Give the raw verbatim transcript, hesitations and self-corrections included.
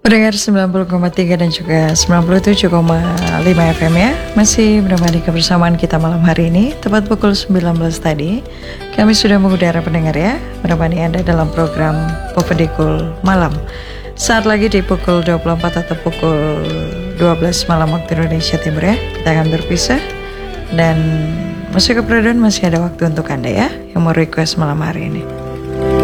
Pendengar sembilan puluh koma tiga dan juga sembilan puluh tujuh koma lima F M ya. Masih menemani kebersamaan kita malam hari ini. Tepat pukul sembilan belas tadi kami sudah mengudara pendengar ya, menemani Anda dalam program Popedikul Malam. Saat lagi di pukul dua puluh empat atau pukul dua belas malam waktu Indonesia Timur ya, kita akan berpisah. Dan masuk ke Pradon masih ada waktu untuk Anda ya yang mau request malam hari ini.